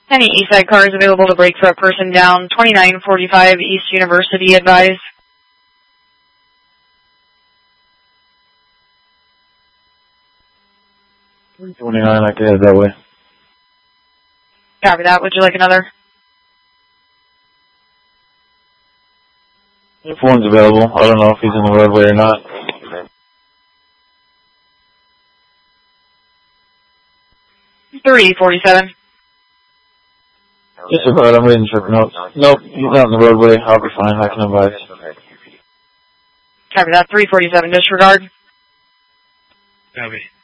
Any east side cars available to brake for a person down 2945 East University, advise. .329, I can head that way. Copy that. Would you like another? If one's available, I don't know if he's in the roadway or not. .347. Just about, I'm reading trip notes. Nope, he's not in the roadway. I'll be fine, I can advise. Copy that. 347, disregard. Copy.